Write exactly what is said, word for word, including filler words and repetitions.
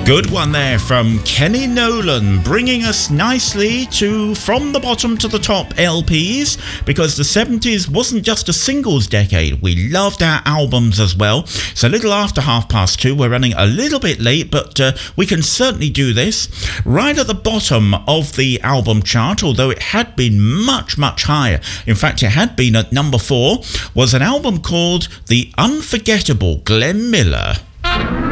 Good one there from Kenny Nolan, bringing us nicely to From the Bottom to the Top L Ps, because the seventies wasn't just a singles decade. We loved our albums as well. So a little after half past two, we're running a little bit late, but uh, we can certainly do this. Right at the bottom of the album chart, although it had been much, much higher, in fact it had been at number four, was an album called The Unforgettable Glenn Miller.